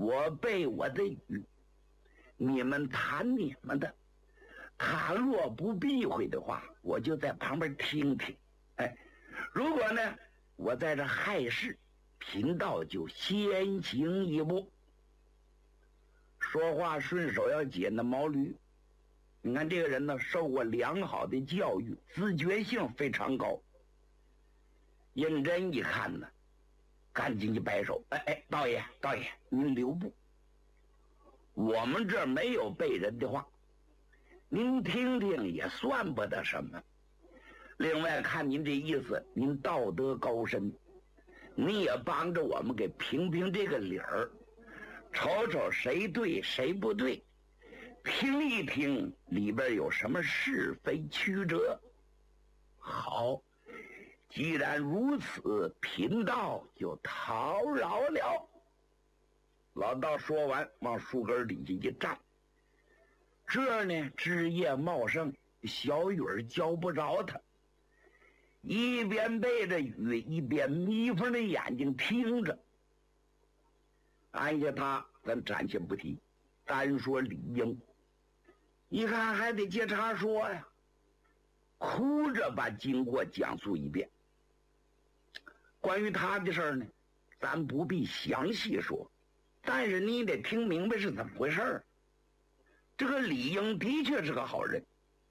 我背我的语，你们谈你们的。他若不避讳的话，我就在旁边听听。如果呢，我在这害事，贫道就先行一步。说话顺手要解那毛驴。你看这个人呢，受过良好的教育，自觉性非常高。认真一看呢，赶紧一摆手，道爷，您留步。我们这儿没有背人的话，您听听也算不得什么。另外看您这意思，您道德高深，你也帮着我们给评评这个理儿，瞅瞅谁对谁不对，听一听里边有什么是非曲折。好，既然如此，贫道就讨饶了。老道说完，往树根底下一站。这呢，枝叶茂盛，小雨儿浇不着他，一边背着雨，一边眯缝着眼睛听着。按下他，咱暂且不提，单说李应。一看还得接茬说呀，哭着把经过讲述一遍。关于他的事儿呢，咱不必详细说，但是你得听明白是怎么回事儿。这个李应的确是个好人，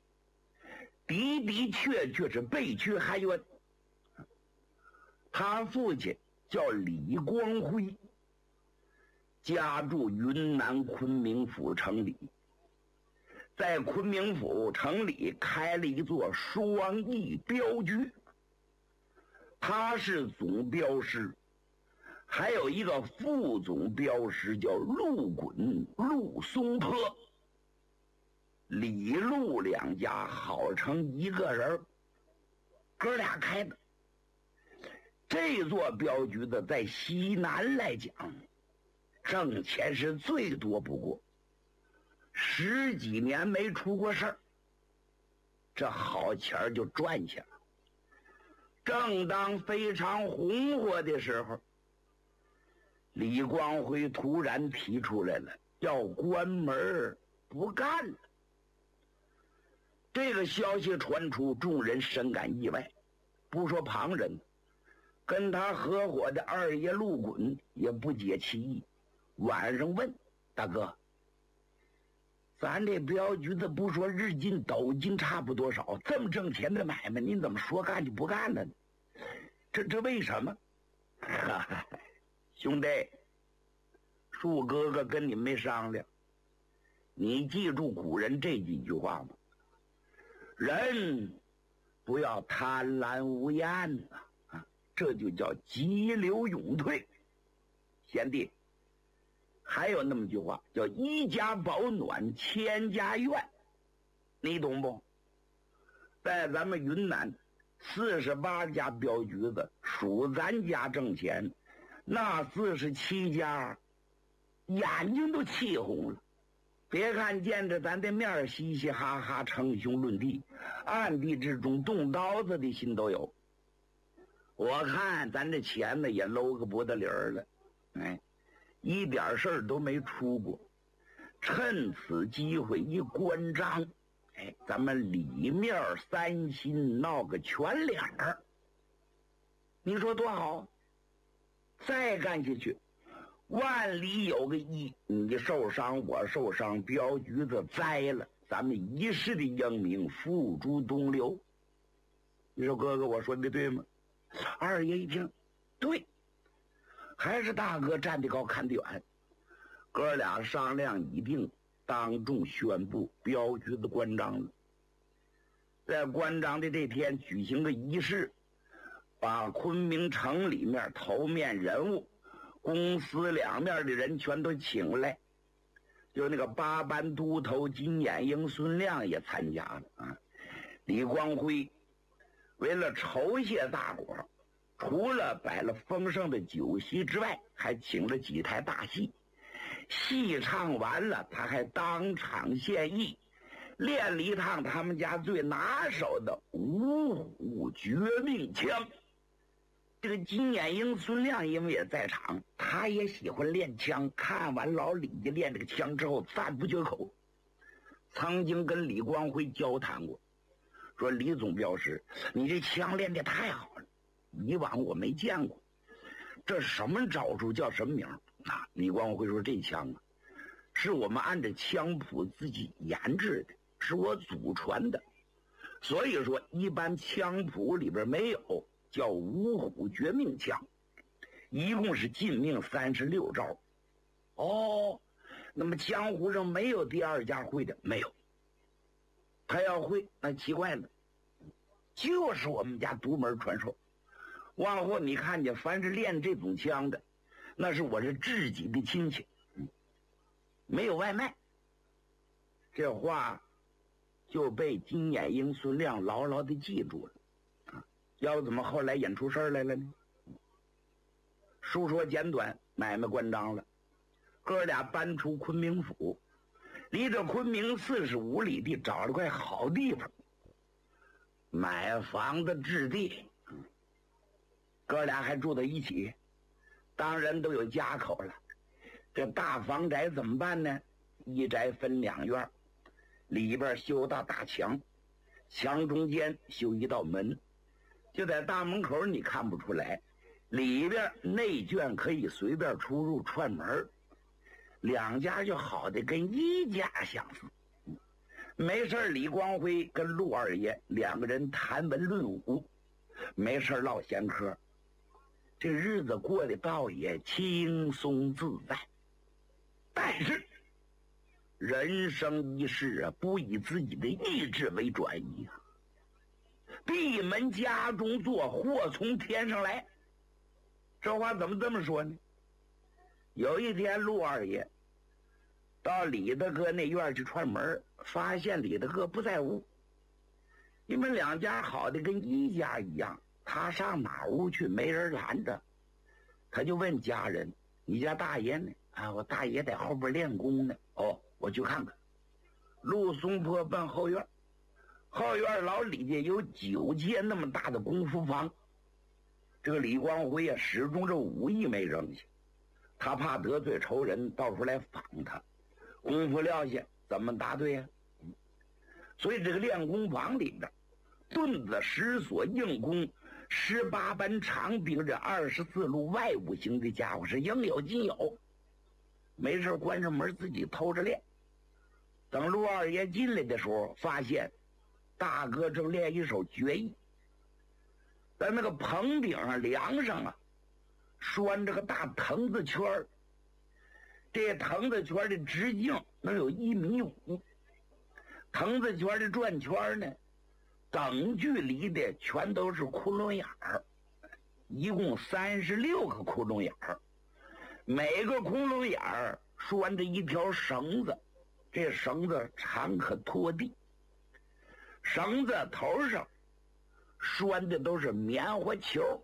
的确是备缺含冤。他父亲叫李光辉，家住云南昆明府城里，在昆明府城里开了一座双翼镖局，他是总镖师，还有一个副总镖师叫陆衮、陆松坡。李陆两家好成一个人，哥俩开的。这座镖局的在西南来讲，挣钱是最多不过，10几年没出过事儿，这好钱就赚下了。正当非常红火的时候，李光辉突然提出来了，要关门不干了。这个消息传出，众人深感意外，不说旁人，跟他合伙的二爷陆衮也不解其意。晚上问大哥，咱这镖局子不说日进斗金差不多少，这么挣钱的买卖，您怎么说干就不干了呢？这为什么？兄弟，树哥哥跟你没商量，你记住古人这几句话吗？人不要贪婪无厌这就叫急流勇退。贤弟，还有那么句话叫一家保暖千家院，你懂不？在咱们云南48家镖局子，数咱家挣钱，那47家眼睛都气红了。别看见着咱的面嘻嘻哈哈称兄论弟，暗地之中动刀子的心都有。我看咱这钱呢也搂个不得理儿了，一点事儿都没出过。趁此机会一关张，咱们里面3心闹个全脸儿，你说多好？再干下去，万里有个一，你受伤我受伤，镖局子栽了，咱们一世的英名付诸东流。你说哥哥我说的对吗？二爷一听，对，还是大哥站得高看得远。哥俩商量已定，当众宣布镖局子关张了。在关张的这天举行个仪式，把昆明城里面头面人物、公司两面的人全都请来，就那个8班都头金眼鹰孙亮也参加了李光辉为了酬谢大伙，除了摆了丰盛的酒席之外，还请了几台大戏。戏唱完了，他还当场献艺，练了一趟他们家最拿手的五虎绝命枪。 这个金眼英孙亮因为也在场，他也喜欢练枪。看完老李家练这个枪之后，赞不绝口。曾经跟李光辉交谈过，说李总表示你这枪练得太好了，以往我没见过，这什么招数叫什么名啊？李光辉说这枪啊，是我们按照枪谱自己研制的，是我祖传的，所以说一般枪谱里边没有，叫五虎绝命枪，一共是禁命36招。哦，那么江湖上没有第二家会的，没有。他要会，那奇怪了，就是我们家独门传授。往后你看见，凡是练这种枪的，那是我是自己的亲戚，没有外卖。这话就被金眼英孙亮牢牢的记住了。要不怎么后来演出事儿来了呢？书说简短，买卖关张了。哥俩搬出昆明府，离这昆明45里地找了块好地方，买房子置地。哥俩还住在一起，当然都有家口了。这大房宅怎么办呢？一宅分2院，里边修道大墙，墙中间修一道门，就在大门口你看不出来，里边内眷可以随便出入串门，两家就好的跟一家相似。没事李光辉跟陆二爷2个人谈文论武，没事唠闲嗑，这日子过得倒也轻松自在。但是人生一世啊，不以自己的意志为转移啊，闭门家中坐，祸从天上来。这话怎么这么说呢？有一天陆二爷到李大哥那院去串门，发现李大哥不在屋。你们两家好的跟一家一样，他上哪屋去没人拦着，他就问家人：你家大爷呢？啊，我大爷在后边练功呢。哦，我去看看。陆松坡奔后院，后院老李家有9间那么大的功夫房。这个李光辉啊，始终这武艺没扔下，他怕得罪仇人，到时候来访他，功夫撂下怎么答对呀？所以这个练功房里边，盾子、石锁、硬弓、18般长柄，这24路外五行的家伙是应有尽有。没事关上门自己偷着练。等陆二爷进来的时候，发现大哥正练一手绝艺，在那个棚顶上梁上啊，拴着个大藤子圈儿。这藤子圈的直径能有1.5米，藤子圈的转圈呢，等距离的全都是窟窿眼儿，一共36个窟窿眼儿，每个窟窿眼儿拴着一条绳子，这绳子长可拖地，绳子头上拴的都是棉花球，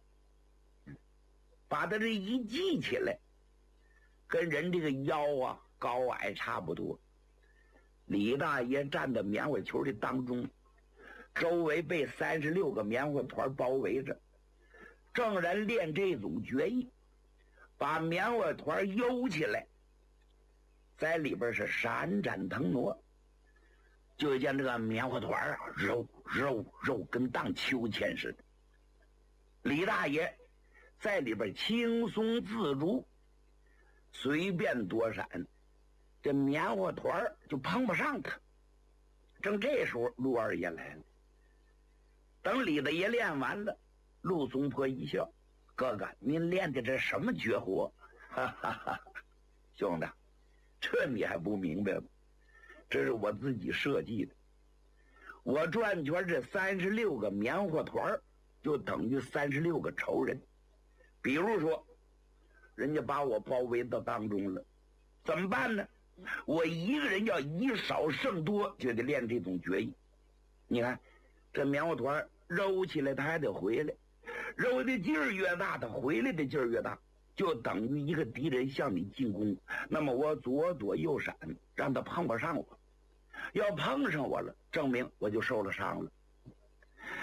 把它这一系起来，跟人这个腰啊高矮差不多。李大爷站在棉花球的当中，周围被36个棉花团包围着，正人练这种绝艺，把棉花团悠起来，在里边是闪展腾挪，就见这个棉花团啊，肉跟荡秋千似的。李大爷在里边轻松自如，随便躲闪，这棉花团就碰不上他。正这时候陆二爷来了，等李大爷练完了，陆松坡一笑：哥哥，您练的这什么绝活？哈哈哈，兄弟，这你还不明白吗？这是我自己设计的。我转圈这36个棉花团就等于36个仇人。比如说人家把我包围到当中了，怎么办呢？我一个人要以少胜多，就得练这种绝艺。你看这棉花团揉起来，它还得回来，揉的劲儿越大，它回来的劲儿越大，就等于一个敌人向你进攻，那么我左躲右闪，让他碰不上我。要碰上我了，证明我就受了伤了。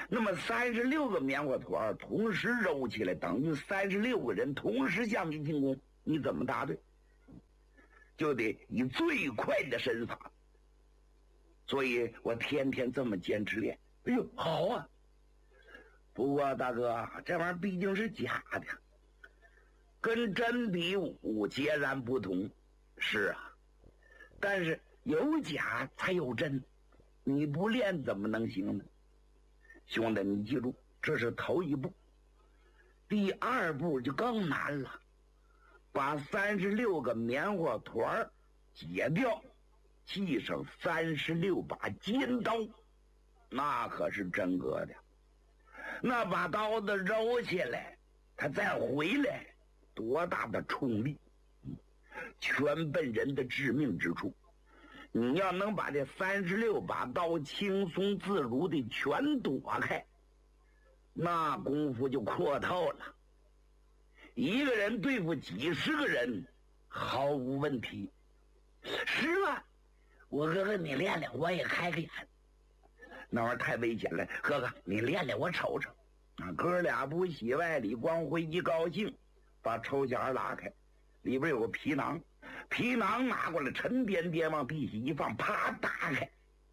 那么36个棉花团同时揉起来，等于36个人同时向你进攻，你怎么答对？就得以最快的身法。所以我天天这么坚持练。哎呦，好啊！不过大哥，这玩意儿毕竟是假的，跟真比武截然不同。是啊，但是有假才有真，你不练怎么能行呢？兄弟，你记住，这是头一步。第二步就更难了，把36个棉花团解掉，系上36把尖刀，那可是真格的。那把刀子揉起来，它再回来，多大的冲力，全奔人的致命之处。你要能把这36把刀轻松自如的全躲开，那功夫就阔透了。一个人对付几十个人毫无问题。是吧？我哥哥你练练，我也开个眼。那玩意儿太危险了，哥哥你练练我瞅瞅。哥俩不洗外，李光辉一高兴，把抽匣拉开，里边有个皮囊，皮囊拿过来，沉甸甸往地下一放，啪打开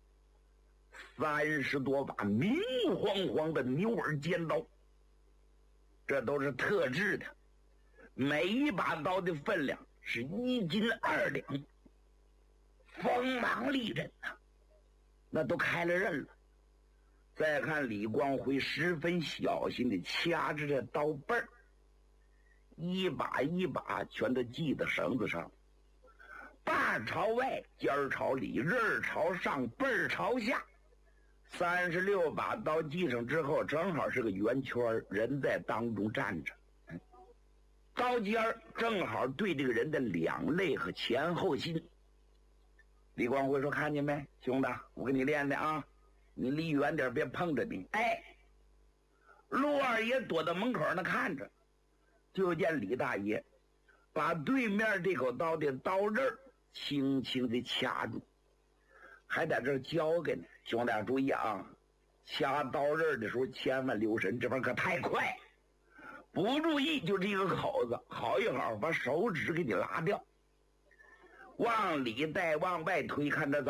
，30多把明晃晃的牛耳尖刀，这都是特制的，每一把刀的分量是1斤2两，锋芒利刃呐，那都开了刃了。再看李光辉十分小心地掐着这刀背儿，一把一把全都系到绳子上，把朝外，尖儿朝里，刃儿朝上，背儿朝下。36把刀系上之后，正好是个圆圈，人在当中站着，刀尖儿正好对这个人的两肋和前后心。李光辉说：“看见没，兄弟，我给你练练啊。你离远点，别碰着你。”哎，陆二爷躲到门口那看着，就见李大爷把对面这口刀的刀刃轻轻地掐住，还在这教给你。兄弟注意啊，掐刀刃的时候千万留神，这边可太快，不注意就是一个口子，好一好把手指给你拉掉。往里带，往外推，看着走，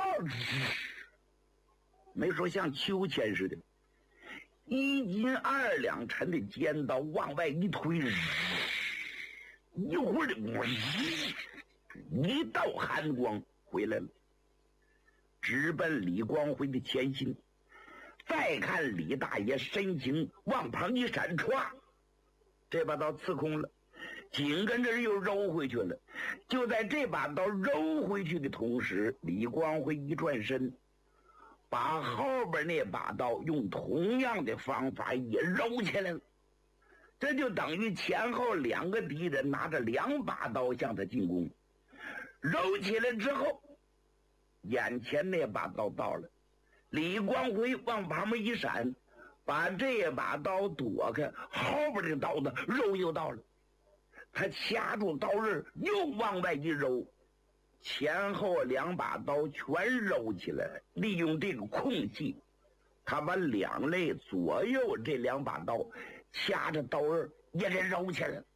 没说像秋千似的，1斤2两沉的尖刀往外一推，一会儿一道寒光回来了，直奔李光辉的前心。再看李大爷身形往旁一闪，歘，这把刀刺空了，紧跟着又揉回去了。就在这把刀揉回去的同时，李光辉一转身，把后边那把刀用同样的方法也揉起来了。这就等于前后2个敌人拿着2把刀向他进攻。揉起来之后，眼前那把刀到了，李光辉往旁边一闪，把这把刀躲开，后边的刀子揉又到了，他掐住刀刃又往外一揉，前后2把刀全揉起来了。利用这个空隙，他把两肋左右这2把刀掐着刀刃也给揉起来了，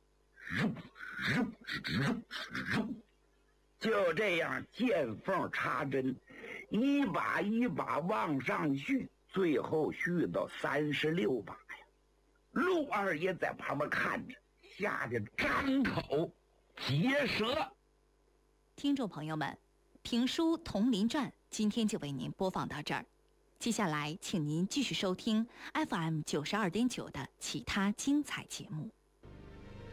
就这样见缝插针，一把一把往上续，最后续到36把呀。陆二爷在旁边看着，吓得张口结舌。 听众朋友们，评书《铜林传》今天就为您播放到这儿，接下来请您继续收听 FM92.9的其他精彩节目。